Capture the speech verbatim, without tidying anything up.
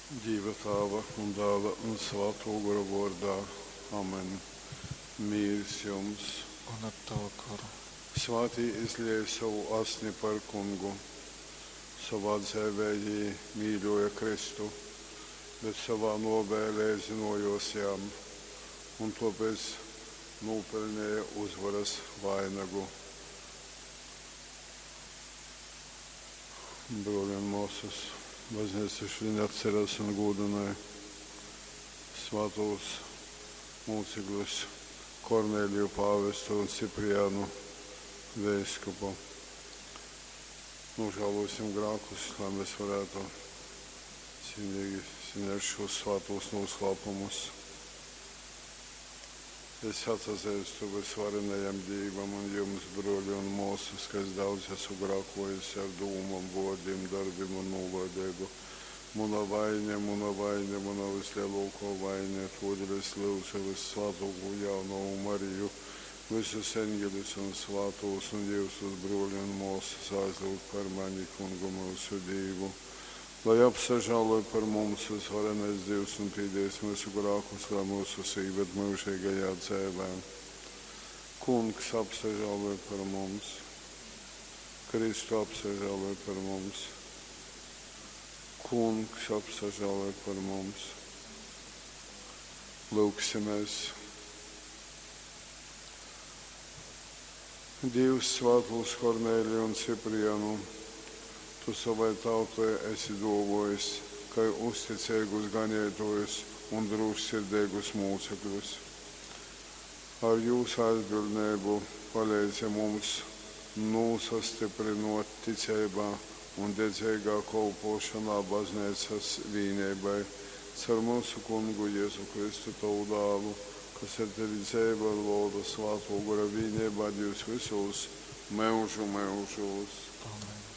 Dieva tēva un dēla un svētā gara vārdā. Amen. Mīrs jums. Un ar tavu karu. Svētī izlieja savu asni par kungu. Savā dzīvē mīļoja Kristu, bet savā novēlē zinojos jām, un tāpēc nopelnīja uzvaras vainagu. Brāļi un māsas, baznīca šodien atceras un godināja svētos mūcekļus Korneliju pāvestu un Cipriānu vēskupu. Nožēlosim grēkus, lai mēs varētu cienīgi svinēt šos svētos noslēpumus. Es atzīstu visvarenajam Dievam un jums, brāļi un māsas, kas daudz esmu grēkojis ar domām, vārdiem, darbiem un novādību. Mana vaina, mana vaina, mana vislielākā vaina, tādēļ es lūdzu vissvētāko jauno Mariju, visus eņģeļus un svētos un jūsus brāļi un māsas aizlūgt par mani, kungu mūsu Dievu. Lai apsažāloj par mums visvarenais Dievs un pīdēs mūsu grēkus, lai mūsu sīvēt mūžīgajā dzīvē. Kungs apsažāloj par mums, Kristu apsažāloj par mums, Kungs apsažāloj par mums. Lūksimies. Dievs svētos Korneliju un Cipriānu, tu savai tautai esi dāvājis, kā uzticīgus ganītājus un drošsirdīgus mūcekļus. Ar jūsu aizbildnību palīdzi mums nosastiprinot ticībā un dedzīgā kalpošanā baznīcas vienībai, caur mūsu kungu Jēzu Kristu tavu dēlu, kas ir tevi dzīve un valda svētā gara vienībā Dievs visos mūžu mūžos. Amen.